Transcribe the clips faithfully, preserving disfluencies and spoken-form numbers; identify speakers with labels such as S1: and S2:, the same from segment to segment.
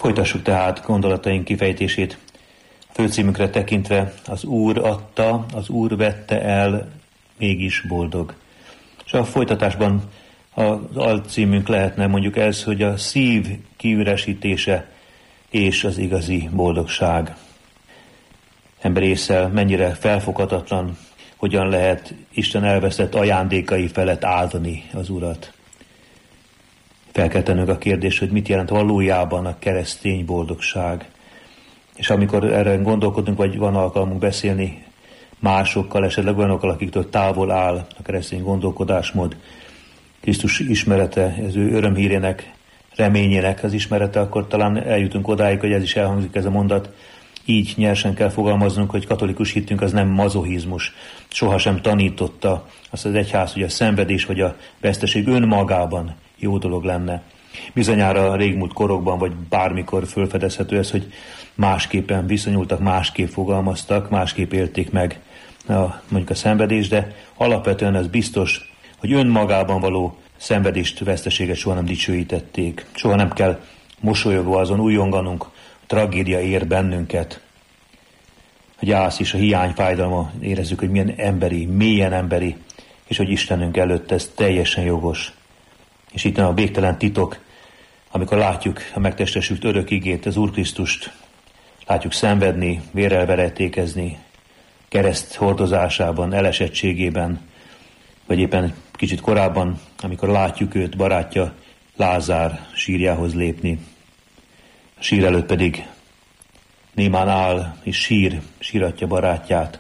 S1: Folytassuk tehát gondolataink kifejtését. A főcímünkre tekintve az Úr adta, az Úr vette el, mégis boldog. És a folytatásban az alcímünk lehetne mondjuk ez, hogy a szív kiüresítése és az igazi boldogság. Ember ésszel mennyire felfoghatatlan, hogyan lehet Isten elveszett ajándékai felett áldani az Urat. Fel kell tennünk a kérdést, hogy mit jelent valójában a keresztény boldogság. És amikor erre gondolkodunk, vagy van alkalmunk beszélni másokkal, esetleg olyanokkal, akiktől távol áll a keresztény gondolkodásmód, Krisztus ismerete, az ő örömhírének, reményének az ismerete, akkor talán eljutunk odáig, hogy ez is elhangzik ez a mondat. Így nyersen kell fogalmaznunk, hogy katolikus hitünk az nem mazohizmus. Sohasem tanította azt az egyház, hogy a szenvedés vagy a veszteség önmagában jó dolog lenne. Bizonyára a régmúlt korokban, vagy bármikor felfedezhető ez, hogy másképpen viszonyultak, másképp fogalmaztak, másképp élték meg a, mondjuk a szenvedést, de alapvetően ez biztos, hogy önmagában való szenvedést, veszteséget soha nem dicsőítették. Soha nem kell mosolyogva azon újonganunk, a tragédia ér bennünket. A gyász és a hiány fájdalma, érezzük, hogy milyen emberi, mélyen emberi, és hogy Istenünk előtt ez teljesen jogos. És itt a végtelen titok, amikor látjuk a megtestesült örök igét, az Úr Krisztust, látjuk szenvedni, vérrel veretékezni, kereszt hordozásában, elesettségében, vagy éppen kicsit korábban, amikor látjuk őt, barátja Lázár sírjához lépni. A sír előtt pedig némán áll és sír, síratja barátját.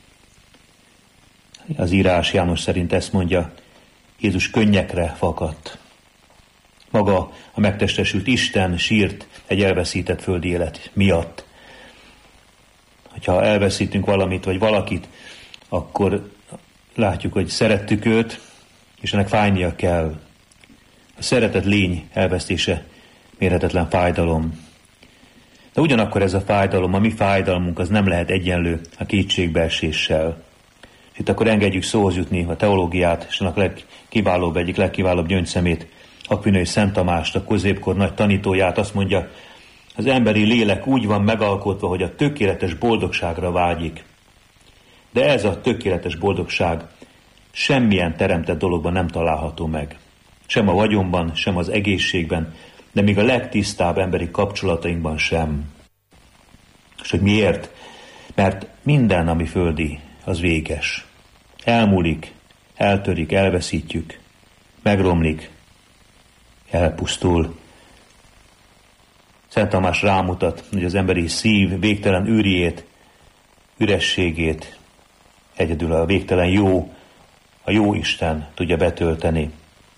S1: Az írás János szerint ezt mondja, Jézus könnyekre fakadt. Maga a megtestesült Isten sírt egy elveszített földi élet miatt. Hogyha elveszítünk valamit vagy valakit, akkor látjuk, hogy szerettük őt, és ennek fájnia kell. A szeretett lény elvesztése mérhetetlen fájdalom. De ugyanakkor ez a fájdalom, a mi fájdalmunk, az nem lehet egyenlő a kétségbeeséssel. És itt akkor engedjük szóhoz jutni a teológiát, és annak legkiválóbb, egyik legkiválóbb gyöngyszemét, Akvinai Szent Tamást, a középkor nagy tanítóját, azt mondja, az emberi lélek úgy van megalkotva, hogy a tökéletes boldogságra vágyik. De ez a tökéletes boldogság semmilyen teremtett dologban nem található meg. Sem a vagyonban, sem az egészségben, de még a legtisztább emberi kapcsolatainkban sem. És hogy miért? Mert minden, ami földi, az véges. Elmúlik, eltörik, elveszítjük, megromlik, elpusztul. Szent Tamás rámutat, hogy az emberi szív végtelen űriét, ürességét egyedül a végtelen jó, a jó Isten tudja betölteni.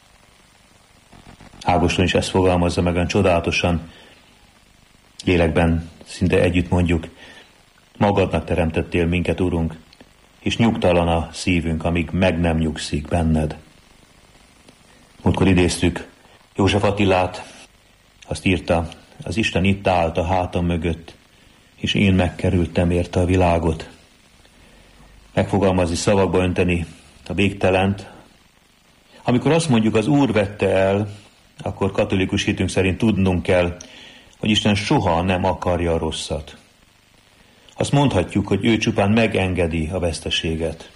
S1: Ágoston is ezt fogalmazza meg olyan csodálatosan, lélekben szinte együtt mondjuk, magadnak teremtettél minket, Urunk, és nyugtalan a szívünk, amíg meg nem nyugszik benned. Múltkor idéztük József Attilát, azt írta, az Isten itt állt a hátam mögött, és én megkerültem érte a világot. Megfogalmazni, szavakba önteni a végtelent. Amikor azt mondjuk, az Úr vette el, akkor katolikus hitünk szerint tudnunk kell, hogy Isten soha nem akarja a rosszat. Azt mondhatjuk, hogy ő csupán megengedi a veszteséget.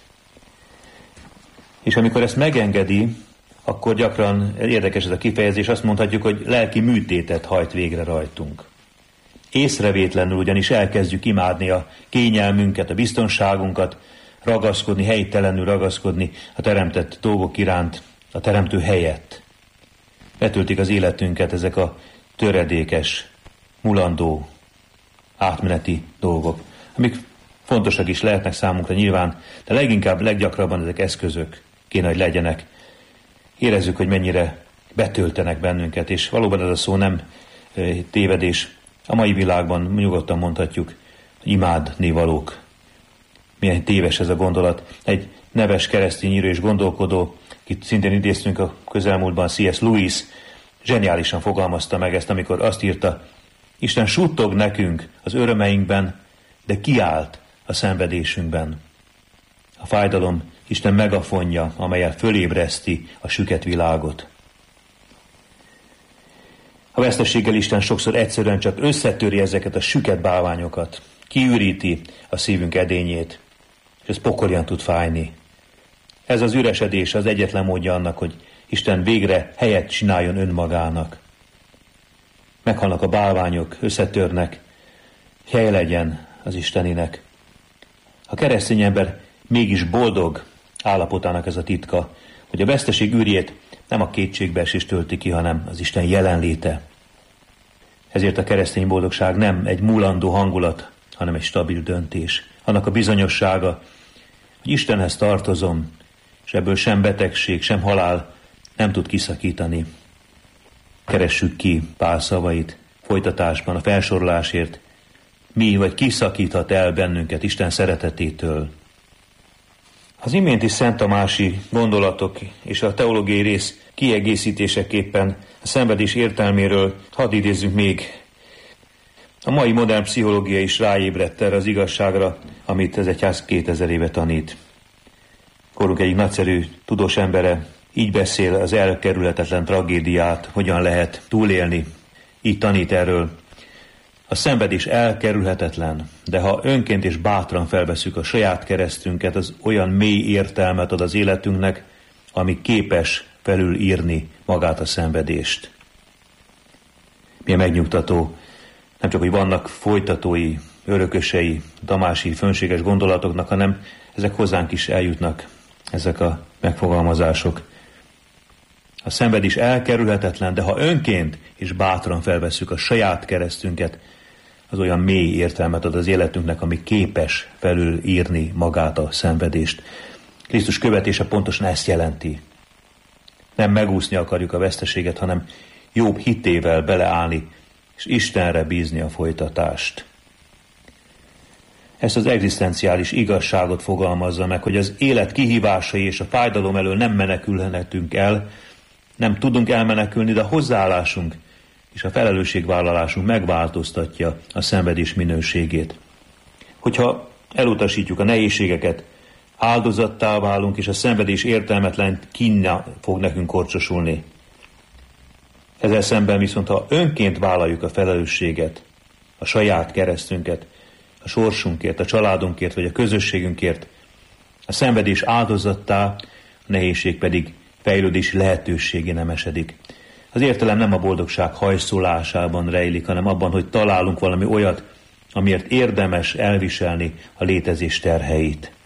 S1: És amikor ezt megengedi, akkor gyakran, érdekes ez a kifejezés, azt mondhatjuk, hogy lelki műtétet hajt végre rajtunk. Észrevétlenül ugyanis elkezdjük imádni a kényelmünket, a biztonságunkat, ragaszkodni, helytelenül ragaszkodni a teremtett dolgok iránt, a teremtő helyett. Betöltik az életünket ezek a töredékes, mulandó, átmeneti dolgok, amik fontosak is lehetnek számunkra nyilván, de leginkább, leggyakrabban ezek eszközök kéne, hogy legyenek. Érezzük, hogy mennyire betöltenek bennünket, és valóban ez a szó nem tévedés. A mai világban nyugodtan mondhatjuk, hogy imádni valók. Milyen téves ez a gondolat. Egy neves keresztény író és gondolkodó, akit szintén idéztünk a közelmúltban, C S Lewis, zseniálisan fogalmazta meg ezt, amikor azt írta, Isten suttog nekünk az örömeinkben, de kiállt a szenvedésünkben. A fájdalom Isten megafonja, amelyel fölébreszti a süket világot. A veszteséggel Isten sokszor egyszerűen csak összetöri ezeket a süket bálványokat, kiüríti a szívünk edényét, és ez pokorjan tud fájni. Ez az üresedés az egyetlen módja annak, hogy Isten végre helyet csináljon önmagának. Meghalnak a bálványok, összetörnek, hely legyen az Isteninek. A keresztény ember mégis boldog állapotának ez a titka, hogy a veszteség űrjét nem a kétségbeesés tölti ki, hanem az Isten jelenléte. Ezért a keresztény boldogság nem egy múlandó hangulat, hanem egy stabil döntés. Annak a bizonyossága, hogy Istenhez tartozom, és ebből sem betegség, sem halál nem tud kiszakítani. Keressük ki Pál szavait folytatásban a felsorolásért. Mi vagy ki szakíthat el bennünket Isten szeretetétől? Az iménti Szent Tamási gondolatok és a teológiai rész kiegészítéseképpen a szenvedés értelméről hadd idézzünk még. A mai modern pszichológia is ráébredt erre az igazságra, amit ez egyház kétezer éve tanít. Korunk egyik nagyszerű tudós embere így beszél az elkerülhetetlen tragédiát, hogyan lehet túlélni. Így tanít erről. A szenvedés elkerülhetetlen, de ha önként és bátran felveszük a saját keresztünket, az olyan mély értelmet ad az életünknek, ami képes felülírni magát a szenvedést. Milyen megnyugtató, nem csak, hogy vannak folytatói, örökösei, tamási, fönséges gondolatoknak, hanem ezek hozzánk is eljutnak, ezek a megfogalmazások. A szenvedés elkerülhetetlen, de ha önként és bátran felvesszük a saját keresztünket, az olyan mély értelmet ad az életünknek, ami képes felülírni magát a szenvedést. Krisztus követése pontosan ezt jelenti. Nem megúszni akarjuk a veszteséget, hanem jobb hitével beleállni, és Istenre bízni a folytatást. Ezt az egzisztenciális igazságot fogalmazza meg, hogy az élet kihívásai és a fájdalom elől nem menekülhetünk el, nem tudunk elmenekülni, de a hozzáállásunk és a felelősségvállalásunk megváltoztatja a szenvedés minőségét. Hogyha elutasítjuk a nehézségeket, áldozattá válunk, és a szenvedés értelmetlen kínja fog nekünk korcsosulni. Ezzel szemben viszont, ha önként vállaljuk a felelősséget, a saját keresztünket, a sorsunkért, a családunkért, vagy a közösségünkért, a szenvedés áldozattá, a nehézség pedig fejlődési lehetőségé nem esedik. Az értelem nem a boldogság hajszolásában rejlik, hanem abban, hogy találunk valami olyat, amiért érdemes elviselni a létezés terheit.